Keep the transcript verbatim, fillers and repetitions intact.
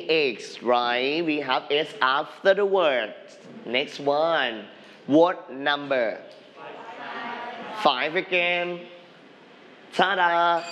X, right? We have S after the word. Next one. What number? Five again. Ta-da!